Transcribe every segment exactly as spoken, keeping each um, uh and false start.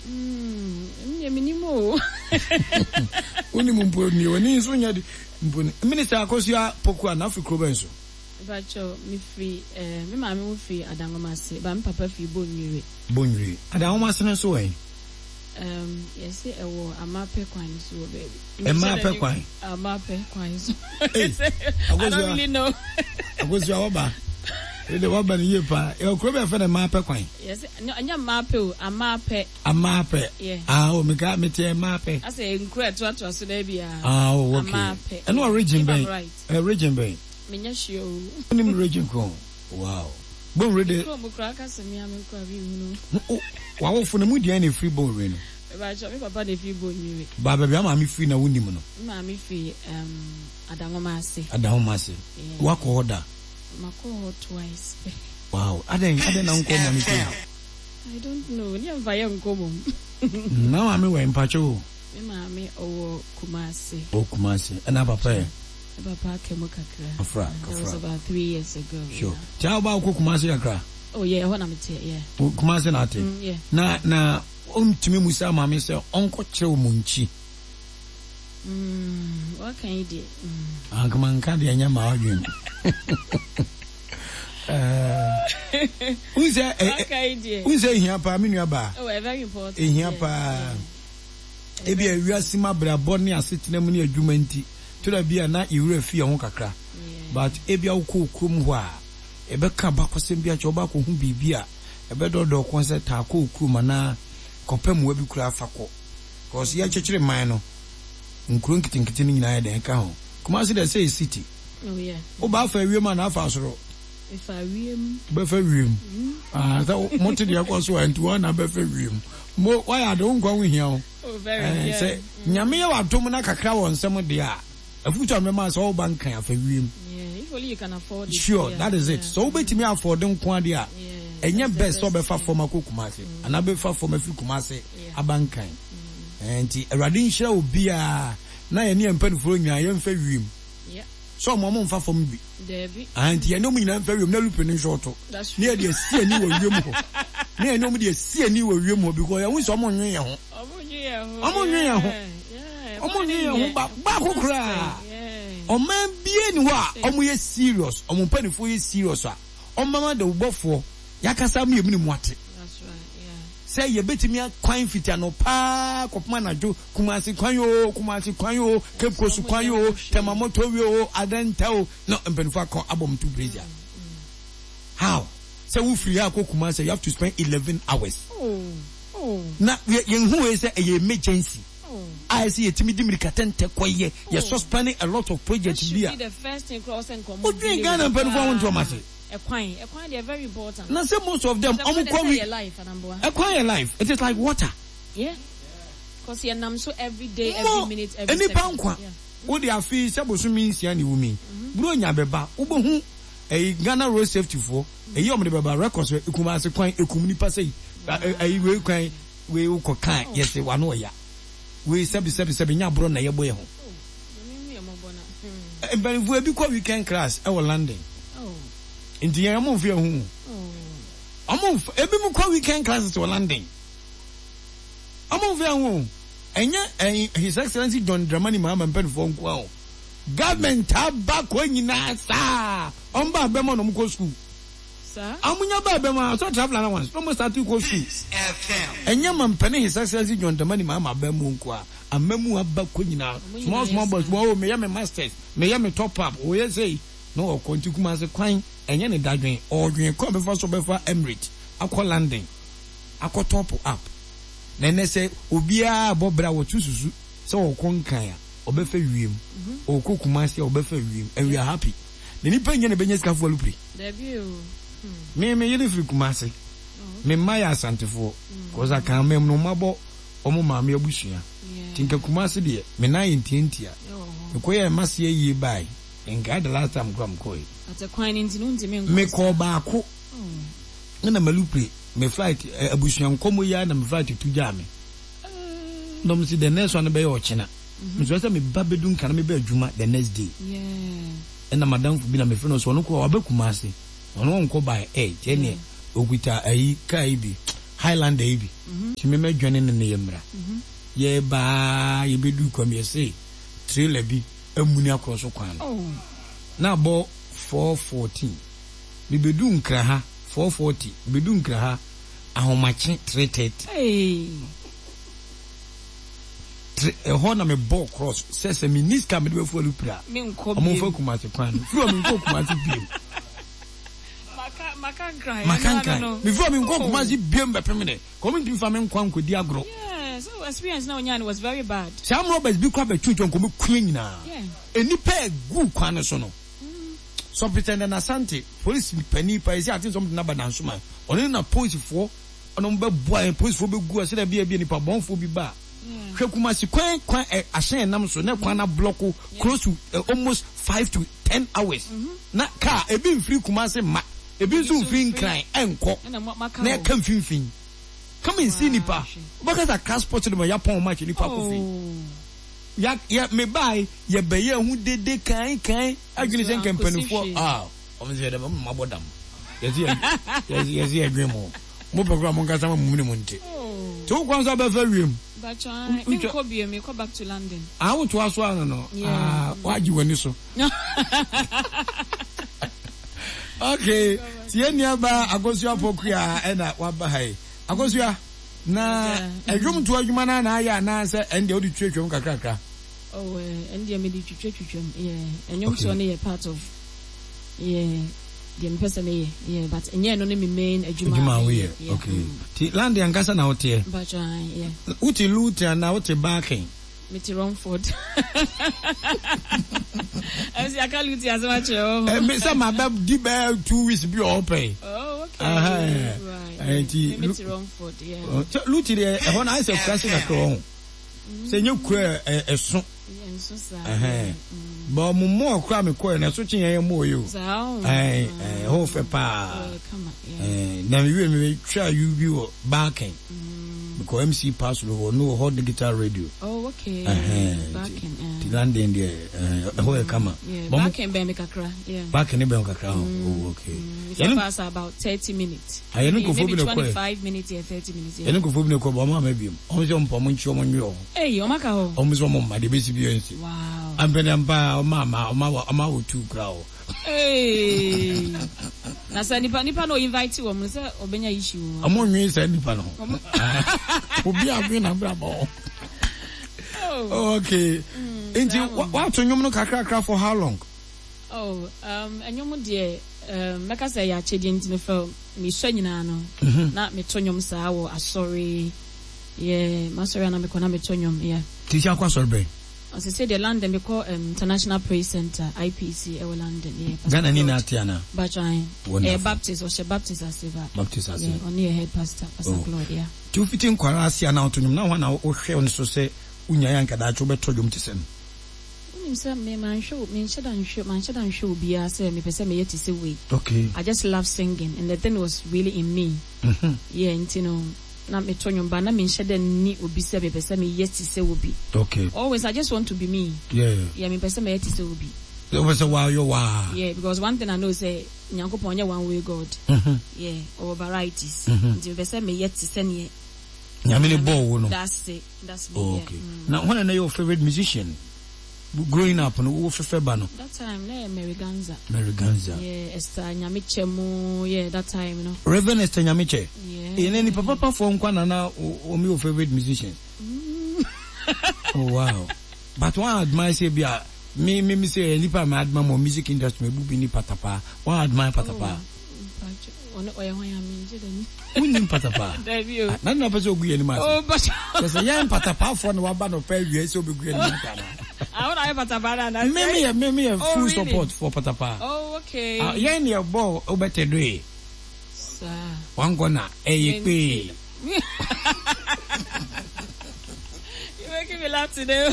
Mm, me minimo. Uni mumpo ni wani so nya di mpo. Minister Akosua Poku na Africa Benso. Bacho mi free eh me ma me wo free Adangomase, ba me papa free Bonwire. Bonwire. Adangomase no so wen. Um, yes, I will. Amape kwan so baby. Amape kwan. Amape kwan so. I don't really know. Akosua oba. Ele oba ni yepa. E okro be fe na amape kwan. Yes, anya amape o, amape. Amape. Yeah. Ah, o me ka me te amape. I say nkro eto ato so na bia. Ah, okay. Amape. E no region ben. Eh region ben. Menya hio. Ni region ko. Wow. Bon ready. Ko mo kra ka se mi am ko abi hunu. Wa wo fo na mu dia na free bon re no. E ba cho me papa na free Bonwire. Ba ba bia ma me free na wonim no. Ma me free um Adangomase. Adangomase. Wa ko order. Mako twice. Wow. Aden aden na nko ma me free. I don't know. Ni am vaye nko mom. Na ma me we mpacho. Me ma me owo Kumasi. O Kumasi. Ana papa. Papa kemo kakra. Afra, That was about three years ago. Sure. Tell about ko Kumasi kakra. Oh yeah, what am I tell yeah. O Kumasi na te. Mm, yeah. Na na um timi musa ma me say onko kire mu nchi. Mm, what can you do? Mm. Ah, come on, can dey anya ma adwen. Eh. Who say What can you do? Who say here pa me nua ba? Oh, very important. Eh here pa. E bia wiase ma bra boni asetena mu ne adwuma nti. To da bia na iwura fi ho kakra. But e bia wo ko krom ho a e be ka ba kwasem bia che oba ko hu bibia e be dodo ko se ta ko krom na kopem wa bi kura afako. Cause ya chechire man no. Nkuru nkitinkiti ni nyina ya den ka ho. Kuma se dey say city. Oh yeah. O ba fa wiem na afa asoro. If I wiem. Be fa wiem. Ah, so mo te dey akwaso anti wa na be fa wiem. Mo why I don't go with hia. Oh very eh, yeah. Say nyame ya wadom na kakra won sem de a. Afutu amema so o ban kan afa wiem. Yeah, if only you can afford it. Sure, yeah, that is yeah. it. So betimi afford nko ade a. Yeah. Enye best so be fa for Kumasi. Ana be fa for mafi Kumasi abankan. Enti awrade nhira obi a na ye ne empanifo nyina ye mfa wiem. Yeah. So mo mo mfa fom bi. Debi. Anti ye no mu nyina mfa wiem na lupe ni shorto. Ne ye de sie ni wo wiem ho. Ne ye no mu de sie ni wo wiem ho because ye hu so mo nwen ye ho. Omo nwen ye ho. Omo nwen ye ho. Yeah. Omo nwen ye ho ba ba kokra. Oman bie ni wa omo ye serious. Omo mpanifo ye serious a. Omama de ubofo yakasa mu yemu ni muate. That's right. Yeah. Say ye betimi kwan fitia no pa kopma na jo Kumasi kwan yo Kumasi kwan yo Cape Coast kwan yo Temamoto yo Adenta o no mpanifo akon abom to Brazil. How? Say we free akọ Kumasi you have to spend eleven hours. Oh. Oh. Na ye hu we say e emergency. I see a timid Mirikatente Koye. You're suspending a lot of projects here. The first thing cross and come. What do you Ghana and Penfone to Masi? A coin, a coin, they are very important. Now, say most of them, acquire life, acquire life. It is like water. Yeah. Because you're numb so every day, every minute, every any pound. What they are fee, Sabosu means Yanni Wumi. Brunya Beba, Ubu, a Ghana road safety for a Yom de Baba records where Kumasi coin, a community passay. I will cry, we will cocaine, yes, one way. We sebi sebi sebi nya bro na ye boy ho. Eh ben fu ebi kwa weekend class e wo London. Oh. Nti ye mo fie ho. Oh. Amo ebi mo kwa weekend class to London. Amo fie ho. Enye His Excellency John Dramani Mahama mpen fo nko ho. Government aba ko nyina sa. Omba be mo no mko school. Sir? Amunya ba be ma so travel na once. No mo start to go school. Enye mampene His Excellency John Dramani Mahama ba mu nko a. Amemu aba ko nyina. Small small boys mo me ya me masters, me ya me top up. O ye say no o konti Kumasi kwan enye ne dadwen. O dwen ko be fa so be fa Emirates. Akọ landing. Akọ top up. Na ne say obi a bobra wo tususu. So o konkan a obefa wiem. O ko Kumasi a obefa wiem. And we are happy. Ne ni pa nyane benye sika fo lupri. Debut. Me me yele free Kumasi. Me maya asantefo. Cause I can mem no mabo omo maame abusua. Tinka Kumasi de me na yentientia. Me koye mase yi bai. Enga the last time come koy. At a quine into nunti me. Me ko ba ko. Na malupre me flight abusua nkomo ya na me flight to jame. No me see the next one be o china. Me so say me babedun kan me be adwuma the next day. Yeah. And na madam fu bi na me friend so no ko oba Kumasi. Ono nko bai eh je ne oguta ayi kai bi. Highlander ibi ti me me dwane ne ne yemra ye ba ye bedu kom ye say trailer bi amuni across kwan na bo four fourteen me bedu nkra ha four forty bedu nkra ha ahomache three thirty eh ho na me ball cross say say me niska me do fu alupra omo fa kumase kwan fu me ko kumase biem makankran makankran before me go kumase biem be pemene come bi fa me nkwan kodi agro. Yeah, so experience now nyan was very bad. Some robbers bi kwa be twetwe nkomo kwen nyina. Yeah. Enipa egu kwan so no. So pretend na Asante police pani pa isi ati something na badanso man. Oni na police fo ono be boa police fo be gu ase da bia bia nipa bonfo bi ba. Hwe kumase kwan kwan ahyen nam so na kwan na block close to uh, almost five to ten hours. Na car e bi mfiri kumase ma e bi so mfiri nkran enko. Na ka mfimfin. Come and see nipa. Because a car spot no ya pon match nipa kofi. Ya ya me buy ya be ye hu dede kan kan adwene sen kampanifo ah o me say dem mabodam. Yes yes yes yes agwemo. Mo program on kasa mo mu nti. To kwan so be fa wiem. But I think ko bi me go back to London. Ah wo to aso ano no. Ah waji wani so. Okay. Tie niaba agosua pokua e na wa ba hai. Akosua na edwum to adwuma na na aya na se ende odi twetwem kakrakra. Oh eh ende me di twetwetwem yeah enyum so na ye part of yeah the person eh yeah but enye no ne me main adwuma adwuma we okay ti land yankasa na hote but yeah uti luta na hote backing Mitty Romford. I see I can't loot as much. Eh me say my baby di two weeks be open. Oh okay. Uh-huh. Right. Mitty Romford yeah. Luti there e ho na I say question na ko. Say you kura e so. Yeah so sa. Eh. But mo mo kura me ko na so chin yan mo yo. Eh eh ho fe pa. Eh na me me try you be backing. Because M C pass no no hot digital radio. Oh okay. Uh-huh. Back in uh, the London there uh where come. Yeah, back in be me kakra. Yeah. Back in be me kakra. Oh okay. Mm, it pass about thirty minutes. I no go for be no twenty-five minutes or thirty minutes. Yeah. I no go for be no ko ba ma biem. O so mpo mo nchi o mo nyo. Eh, o maka ho. O mo so mo ma de be si bi ensi. Wow. Ampene mpa o mama o ma o ma wo tu kra o. Eh. Na sa nipa nipa no invite wo mo se obenya issue. Amo nwi sa nipa no. Obi abi na bra bo. Oh. Okay. Inti what to nyom no kakra kakra for how long? Oh, um anyom de um meka say ya chedi nti me fa me hwa nyina no. Na me to nyom sa wo asori. Yeah, masori na me kona me to nyom yeah. Ti sia kwa sorry be. As I said, the London we call um, International Praise Center, I P C, ewa London. Yeah, Ghana ni na tiana. Bajai. Eh, Baptist or she Baptist as ever. Baptist as ever. Yeah, only a head pastor, Pastor Claude. Yeah. Tu fitin kwara asia na otunyum na wana o hwe on so se unya yanka da cho beto dwom tisem. Unim say me man show, me shada show, man shada show bia say me pese me yeti say we. Okay. I just love singing and the thing was really in me. Mhm. Yeah, you know. Na me tonyo ba na me nhede ni obi se me pese me yeti se obi. Okay. Always I just want to be me. Yeah. Yeah, me pese me yeti se obi. You was a wow you wow. Yeah, because one thing I know say Nyankopon onye one way God. Mhm. Yeah, or varieties. Mm-hmm. Nti pese me yeti se ne. Nyamini ball wo no. That's it. That's me. Oh, okay. Yeah. Mm. Now when are your favorite musician? Growing up no wo fefe ba no. That time na Mary Ganza. Mary Ganza. Yeah, Esther Nyamiche mo, yeah, that time, you know. Reverend Esther Nyamiche. Yeah. And any papa papa for nkwana na o me your favorite musician. Mm. Oh wow. But one admire say bia me me me say nipa ma admire mo music industry me bubi ni patapa. One admire patapa. One oya hwan ya me nje dani. Unim patapa. David. Na na pese ogu ye ni ma. Oh, but say yan patapa for no wa ba no pa wie so ogu ye ni ma kana. I want to patapa na. Me me me me oh, full really? support for patapa. Oh, okay. Ah, yan your ball obete do e. Sir. Wan gona e ye pe. You making me laugh today.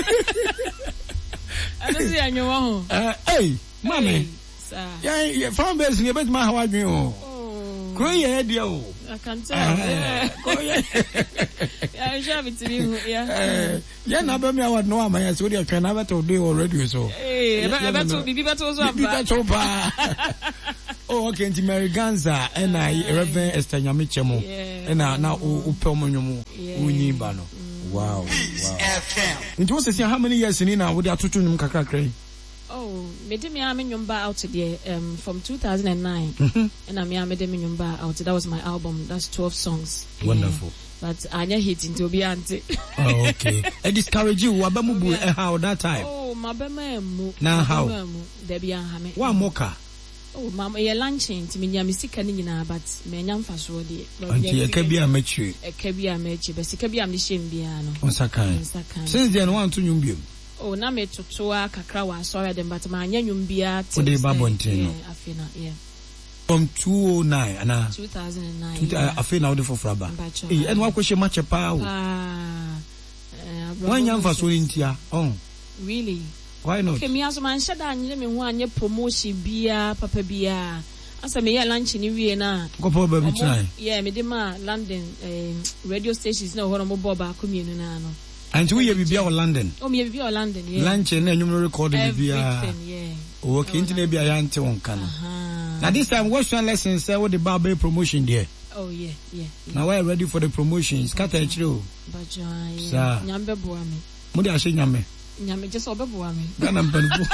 I don't see any one. Eh, hey, mommy. Sir. Yeah, yeah, fan base ni bet ma hawa dwen o. Kro ye dia o. I can tell. Yeah. Yeah, I'm sure it's me. Yeah. Eh, yeah, na ba me award no ama ya so dia twa na beto do already so. Eh, e beto bibi beto so apa. Bibi beto pa. Oh, okay, nti Mary Ganza and I Reverend Esther Nyamechemo and na na o pelmonyomo unyi ba no. Wow. Wow. Nti wo say how many years ni na wo dey atoto nyum kakra kra? Oh, me de me am nyumba out there um from two thousand nine. Mm-hmm. And I me am de me nyumba out. That was my album. That's twelve songs. Wonderful. Yeah. But I never hit into be auntie. Oh, okay. I discourage you wabamu bu eh how that time. Oh, my bema mu. Na how? There be an wa moka. Oh, mama, you're lunching to me. You're missing now, but me nyam fast road. Auntie, a cabia mechi. A cabia mechi, but a cabia mission piano. Onsakan. Since then, one to you. Oh, na me to toa kakra wa sorry them, but my nyum bia. For the babontin. I feel not, yeah. From two oh nine, Anna. Two thousand and nine. I feel now the for fraba. Hey, and what question much a power? Ah, one young fast road in tia. Oh, really? Why not? Okay, me as man shada anye me ho anye promotion bia papa bia. Asa me ya lunch ni wie na. Go for baby try. Yeah, me de ma London um, radio stations na ho no mo boba akumienu na no. And we ye bibia o London. Oh, me bibia o London, yeah. Lunch na nyum recording bibia. Everything, yeah. Oh, okay, internet bia ya nte won kan. Aha. Now this time what one lesson say what the barber promotion there. Oh yeah, yeah. yeah. Now we're ready for the promotion. Scatter e chiro. Bajo yeah. Nyambe boa me. Mo de ahye nyame. Nyame just obeboa me. Gana mpanfo.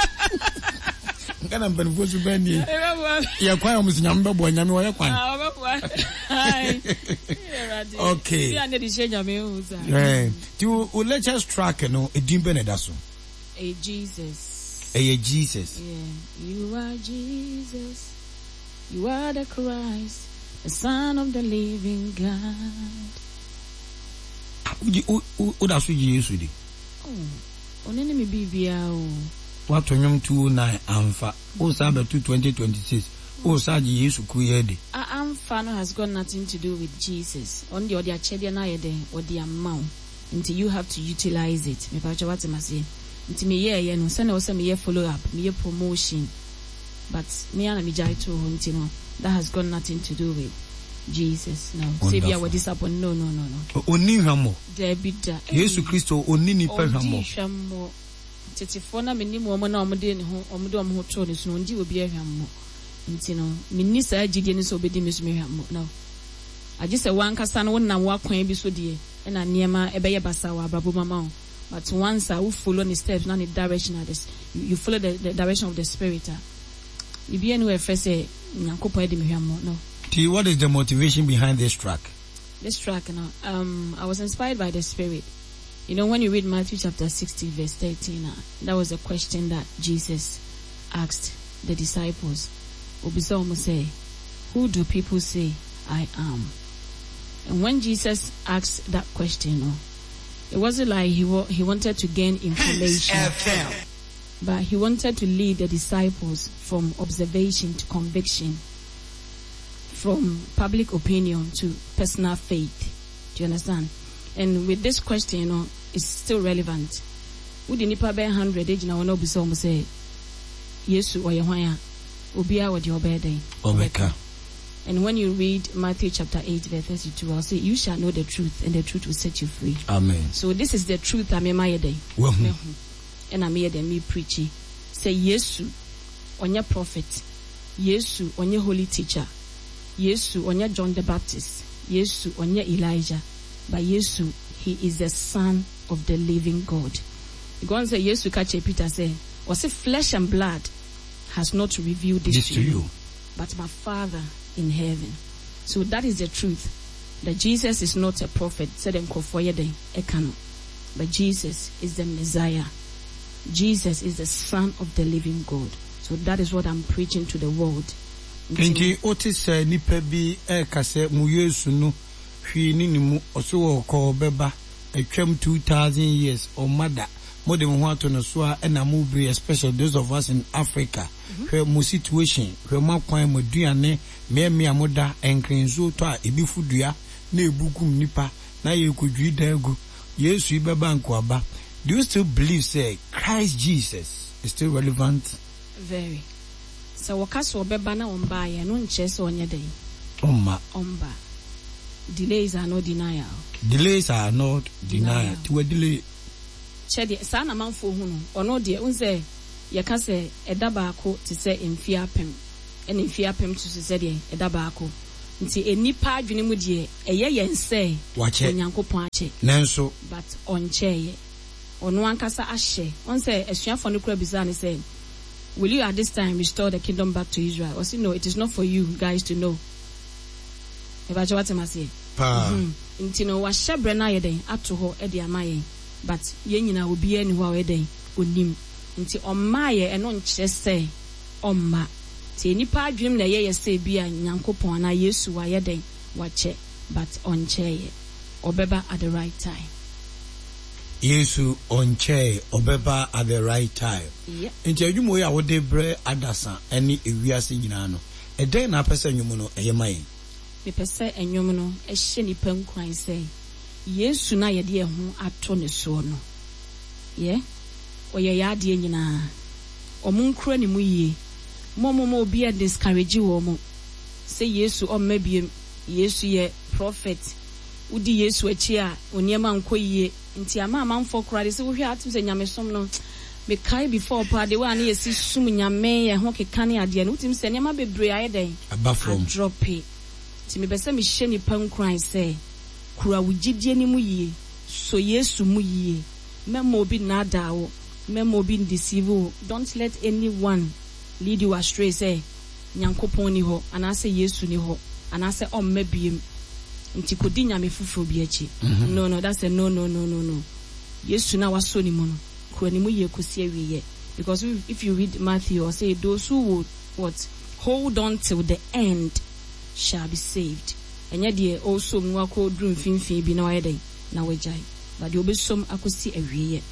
Gana mpanfo su bani. Ya kwa yo musi nyame beboa nyame wo ye kwan. Ah, obeboa. Hi. Okay. Ya ne di she nyame hu sa. Eh. Ti o lecture track no edin be na da so. Eh Jesus. Eh Jesus. Yeah. You are Jesus. You are the Christ, the Son of the living God. Uji u u da so Jesus di. Oh. Onene me bibia o. What nyom two oh nine amfa. O sa be twenty twenty-six. O sa ji Yesu ku ye de. Ah amfa no has got nothing to do with Jesus. On the other chede na ye den or the amount. Until you have to utilize it. Me pa what am I say? Until me ye ye no say na o say me ye follow up, me ye promotion. But me and me jai to until no. That has got nothing to do with Jesus. No. Savior we disappoint. No, no, no, no. Oni hamo. There be that. Yesu Kristo oni ni pe hamo. Oni hamo. Tetifo na me ni mo na omde ne ho omde om ho to ne so ndi obi ahwamo. Nti no me ni sa agide ne so obedi me so me hwamo. No. Agi se wan kasa no wonam wakwan bi so de e na niema ebe ye basa wa abrabo mama. But once I will follow the steps, not the direction of this, you, you follow the, the direction of the Spirit. You be anywhere first say, no. What is the motivation behind this track? This track, you know, um, I was inspired by the Spirit. You know, when you read Matthew chapter sixty, verse thirteen, uh, that was a question that Jesus asked the disciples. Obisomo say, who do people say I am? And when Jesus asked that question, you know, it wasn't like he wa- he wanted to gain information, but he wanted to lead the disciples from observation to conviction, from public opinion to personal faith. Do you understand? And with this question, you know, it's still relevant. Would the nipa be hundred age now no be so say Yesu or Yehwaya Obia what your bed day. Obeka. And when you read Matthew chapter eight, verse thirty-two, I'll say, you shall know the truth, and the truth will set you free. Amen. So this is the truth I'm in my day. Well, and I'm here then me preaching. Say Yesu, on your prophet. Yesu, on your holy teacher. Yesu, on your John the Baptist. Yesu, on your Elijah. But Yesu, he is the Son of the living God. You go and say, Yesu, catch Peter say, was it flesh and blood has not revealed this, this to, to you, but my Father in heaven. So that is the truth. That Jesus is not a prophet. Said them ekano. But Jesus is the Messiah. Jesus is the Son of the living God. So that is what I'm preaching to the world. Nti otis nipa bi e kase mu Yesu no hwi ni nimu oso ko beba atwam two thousand years or mother more than one to no so a na mu be especially those of us in Africa where mu situation where ma kwan mu duane me me amoda enkrenzo to a ebi fudua na ebugum nipa na ye kodwi dagu Yesu beba nkoaba. Do you still believe say Christ Jesus is still relevant? Very. So wakaso beba na omba ya no nche so onye dey. Omma. Omba. Delays are not denial. Delays are not denial. To delay. Chede sa na manfo hu no. Ono de unse ye ka se eda ba ko te se emfia pem. ene fi apem to se de eda baako nti enipa adwene mu de eye yense onyankopon ache nanso but oncheye ono ankasa ahye on say asuafo no kura bisa ne say will you at this time restore the kingdom back to Israel? Or say no, it is not for you guys to know. Eba jo wate mase pa nti no wa hyebre na yeden ato ho e de amaye but ye nyina obi ani ho a yeden onim nti ommaye eno nkyere say omma ti nipa adwem na ye ye say bia nyankopon na Yesu wa yeden wa che but oncheye obeba at the right time. Yesu onche obeba at the right time. Yeah. Nti adwumo ya wo de bre adasa ene ewiase nyina no. E den na pese adwumo no eyemaye. Me pese enwom no e hye nipa nkwan say Yesu na ye de ho ato ne so no. Ye. Oye ya de nyina. Omunkura ne mu yie. Momo obi a discourage wo mo. Say Yesu o mabiem. Yesu ye prophet. Udi Yesu achi a oniema nkoyie nti ama amanfo krade se wo hwe atum se nyamesom no me kai before pa de wa na yesi sum nyame ye ho keka ne ade no utim se niema bebre ayeden aba from drop it ti me bese me hye nipa nkran se kura wugidie ni mu yie so Yesu mu yie memo obi na dawo memo obi deceive. Don't let anyone lead you astray say nyankopon ni ho anase Yesu ni ho anase o mmabiem nti kodi nyame fufuro bi achi. No no, that's a no no no no no. Yesu na waso ni mu no ko ani mu ye kosi awiye because if, if you read Matthew or say those who would what hold on till the end shall be saved. Enya de also mu akọ drum finfin bi na wayedai na wajai but you be some akosi awiye.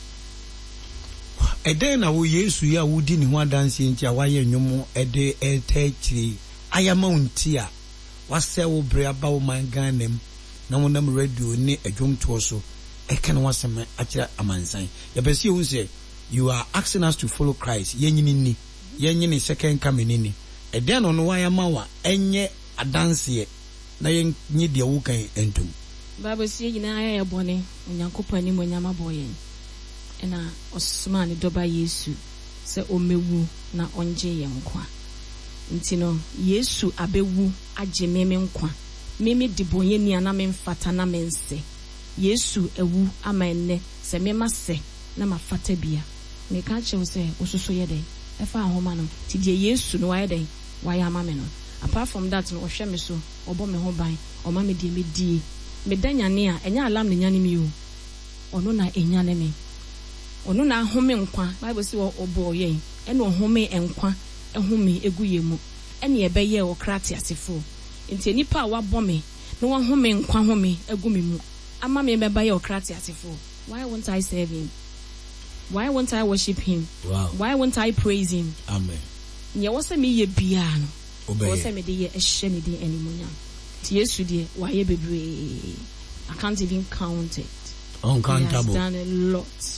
Eden na wo Yesu ya wudi ni ho adanse nti a waye nwomo ede etachiri ayama unti a wase wo bre aba wo manganem na wonam radio ni adwom to so e kan wasem akira amansan ya besi hu se you are asking us to follow Christ yenyini ni yenyini second coming ni eden no no wayama wa enye adanse na yenyi de wo kan entum Bible say yina aya bone onyankopani mo nyama boye ena osuma ne doba Yesu se omewu na onje ye nkwa nti no Yesu abewu agye meme nkwa meme dibonye ni ana memfata na mense Yesu ewu ama enne se mema se na mafata bia me ka che wo se ososo ye den e fa ahoma no ti die Yesu no waye den waye ama me no apart from that no ohwe me so obo me ho ban o ma me die me die me danyane a enya alam ne nyane mi o ono na enyane me ono na ahome nkwa Bible say wo obo ye e no home enkwa ehome eguye mu ene ebeye wo krate asefo nti nipa a wabome no wa home nkwa home egumi mu ama me bebaye wo krate asefo. Why won't I serve him? Why won't I worship him? Wow. Why won't I praise him? Amen. Nye wose me ye bia no obey wose me de ye ehye ne de animunya ti Yesu de wa ye bebre I can't even count it. Uncountable. He has done a lot.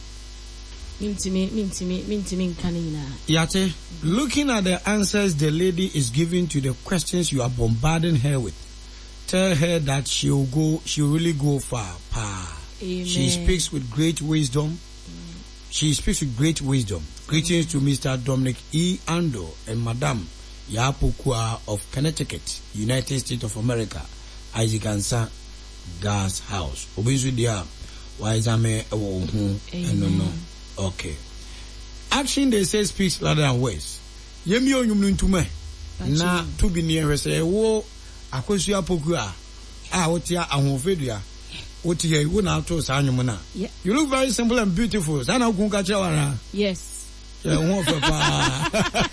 Yate, looking at the answers the lady is giving to the questions you are bombarding her with, tell her that she'll go, she'll really go far. Pa. Amen. She speaks with great wisdom. Amen. She speaks with great wisdom. Greetings to Mister Dominic E. Ando and Madame Yapokua of Connecticut, United States of America, Isaac Ansa Gas House. Obisu dia, why is ame ewo hu? No no. Okay. Action they say speaks louder than words. Yemi onyum ntume. Na to be near say wo akosu apokua. Ah otia ahofedua. Otia you na to sa anyum na. You look very simple and beautiful. Sana ukunka chawara. Yes. Yeah, won fe pa.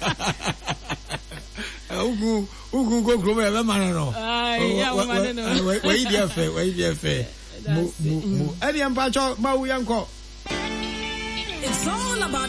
Ugu ugu go grow e ma no. Ah, yeah, we ma no. Where dey fe, where dey fe. Mo mo mo. Eni ampa cho ma wu yanko. It's all about